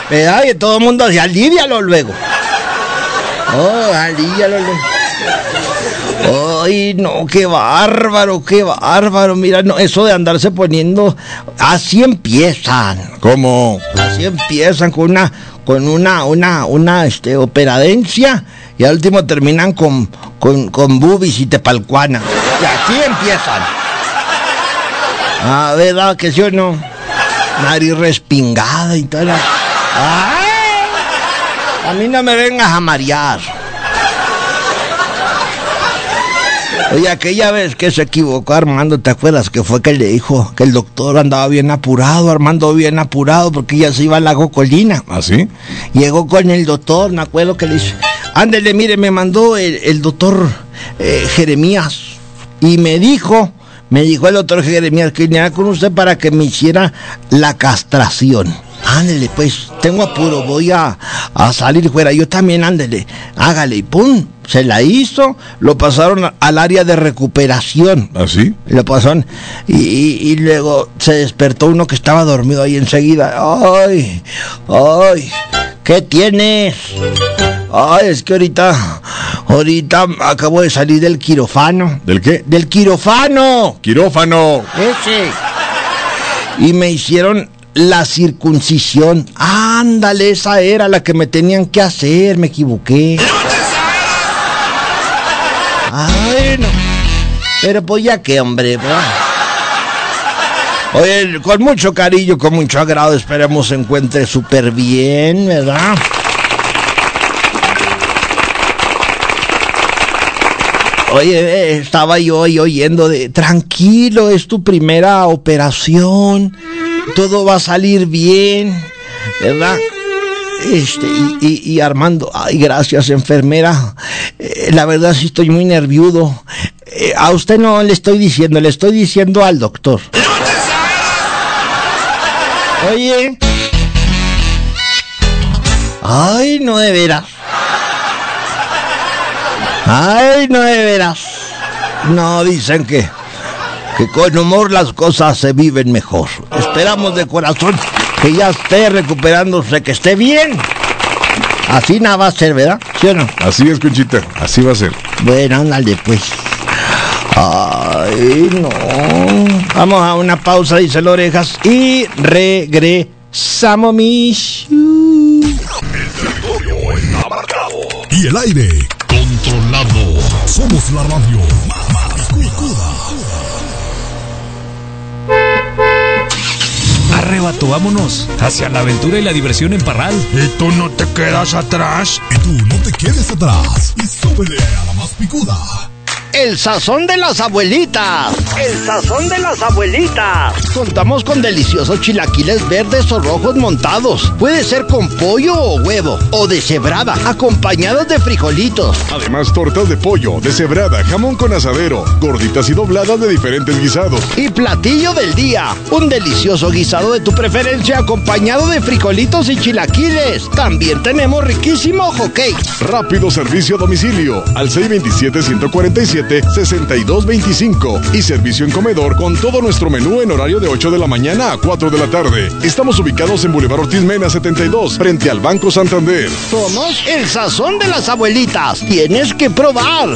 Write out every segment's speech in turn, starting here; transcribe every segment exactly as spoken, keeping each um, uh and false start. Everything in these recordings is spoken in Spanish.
¿verdad? Y todo el mundo decía, alivialo luego. Oh, alivialo luego. Ay, no, qué bárbaro, qué bárbaro. Mira, no, eso de andarse poniendo, así empiezan. ¿Cómo? Así empiezan con una, con una, una, una, este, operadencia, y al último terminan con, con, con boobies y tepalcuana. Y así empiezan. Ah, ¿verdad que sí o no? Nariz respingada y tal. ¡Ay! A mí no me vengas a marear. Oye, aquella vez que se equivocó Armando, ¿te acuerdas? Que fue que le dijo que el doctor andaba bien apurado, Armando bien apurado, porque ya se iba a la Gocolina. ¿Ah, sí? Llegó con el doctor, me acuerdo que le dice, ándele, mire, me mandó el, el doctor eh, Jeremías, y me dijo, me dijo el doctor Jeremías que viniera con usted para que me hiciera la castración. Ándele, pues, tengo apuro, voy a, a salir fuera. Yo también, ándele, hágale, y pum, se la hizo, lo pasaron al área de recuperación. ¿Ah, sí? Lo pasaron, y, y, y luego se despertó uno que estaba dormido ahí enseguida. ¡Ay! ¡Ay! ¿Qué tienes? Ay, es que ahorita, ahorita acabo de salir del quirófano. ¿Del qué? ¡Del quirófano! ¡Quirófano! Ese. Y me hicieron la circuncisión. Ándale, esa era la que me tenían que hacer, me equivoqué. Ay, no. Pero pues ya que, hombre, ¿verdad? Oye, con mucho cariño, con mucho agrado, esperemos se encuentre súper bien, ¿verdad? Oye, estaba yo ahí oyendo de, tranquilo, es tu primera operación, todo va a salir bien, ¿verdad? Este, y, y, y Armando, ay, gracias, enfermera, eh, la verdad sí estoy muy nervioso. Eh, a usted no le estoy diciendo, le estoy diciendo al doctor. Oye, ay, no de veras. Ay, no de veras. No, dicen que, que con humor las cosas se viven mejor. Esperamos de corazón que ya esté recuperándose, que esté bien. Así nada va a ser, ¿verdad? ¿Sí o no? Así es, Conchita, así va a ser. Bueno, ándale pues. Ay, no. Vamos a una pausa, dice la Orejas, y regresamos, mis. El territorio está marcado y el aire controlado. Somos la radio más picuda. Arrebato, vámonos hacia la aventura y la diversión en Parral. Y tú no te quedas atrás. Y tú no te quedes atrás. Y súbele a la más picuda. El sazón de las abuelitas. El sazón de las abuelitas. Contamos con deliciosos chilaquiles verdes o rojos montados. Puede ser con pollo o huevo, o deshebrada, acompañados de frijolitos. Además, tortas de pollo, deshebrada, jamón con asadero, gorditas y dobladas de diferentes guisados. Y platillo del día, un delicioso guisado de tu preferencia acompañado de frijolitos y chilaquiles. También tenemos riquísimo hot-cake. Rápido servicio a domicilio al seis dos siete, uno cuatro siete, seis dos dos cinco y servicio en comedor con todo nuestro menú en horario de ocho de la mañana a cuatro de la tarde. Estamos ubicados en Boulevard Ortiz Mena setenta y dos, frente al Banco Santander. Somos el sazón de las abuelitas. Tienes que probar.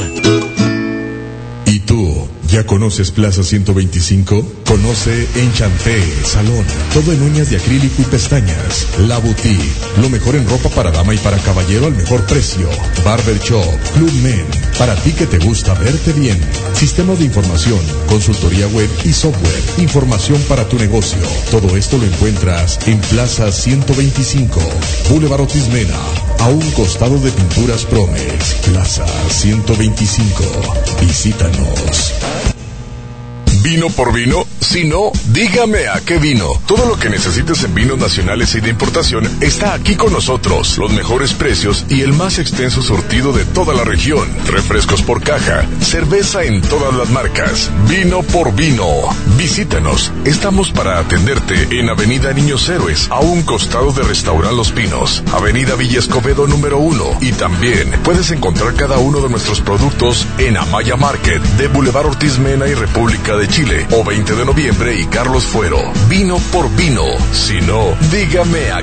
¿Y tú? ¿Ya conoces Plaza ciento veinticinco? Conoce Enchanté Salón. Todo en uñas de acrílico y pestañas. La Boutique. Lo mejor en ropa para dama y para caballero al mejor precio. Barber Shop. Club Men. Para ti que te gusta verte bien. Sistemas de información. Consultoría web y software. Información para tu negocio. Todo esto lo encuentras en Plaza ciento veinticinco. Boulevard Ortiz Mena. A un costado de Pinturas Promex. Plaza ciento veinticinco. Visítanos. ¿Vino por vino? Si no, dígame a qué vino. Todo lo que necesites en vinos nacionales y de importación está aquí con nosotros. Los mejores precios y el más extenso surtido de toda la región. Refrescos por caja, cerveza en todas las marcas. Vino por vino. Visítanos. Estamos para atenderte en Avenida Niños Héroes, a un costado de Restaurant Los Pinos. Avenida Villa Escobedo número uno. Y también puedes encontrar cada uno de nuestros productos en Amaya Market de Boulevard Ortiz Mena y República de Chile, o veinte de noviembre y Carlos Fuero. Vino por vino. Si no, dígame a